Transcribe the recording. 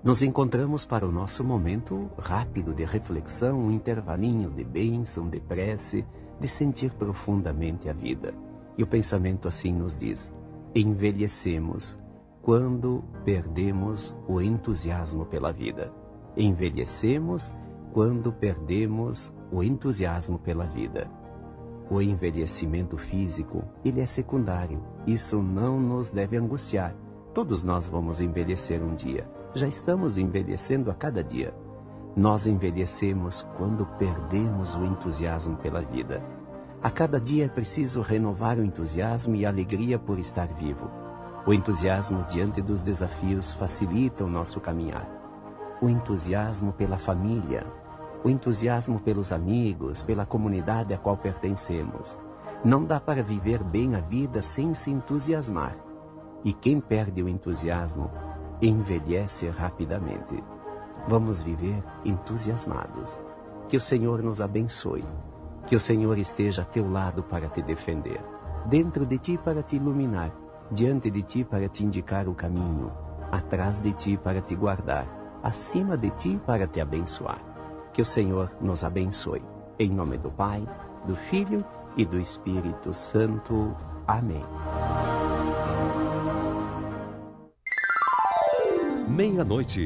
Nos encontramos para o nosso momento rápido de reflexão, um intervalinho de bênção, de prece, de sentir profundamente a vida. E o pensamento assim nos diz: envelhecemos quando perdemos o entusiasmo pela vida. Envelhecemos quando perdemos o entusiasmo pela vida. O envelhecimento físico, ele é secundário. Isso não nos deve angustiar. Todos nós vamos envelhecer um dia. Já estamos envelhecendo a cada dia. Nós envelhecemos quando perdemos o entusiasmo pela vida. A cada dia é preciso renovar o entusiasmo e a alegria por estar vivo. O entusiasmo diante dos desafios facilita o nosso caminhar. O entusiasmo pela família, o entusiasmo pelos amigos, pela comunidade a qual pertencemos. Não dá para viver bem a vida sem se entusiasmar. E quem perde o entusiasmo, envelhece rapidamente. Vamos viver entusiasmados. Que o Senhor nos abençoe. Que o Senhor esteja a teu lado para te defender. Dentro de ti para te iluminar. Diante de ti para te indicar o caminho. Atrás de ti para te guardar. Acima de ti para te abençoar. Que o Senhor nos abençoe. Em nome do Pai, do Filho e do Espírito Santo. Amém. Meia-noite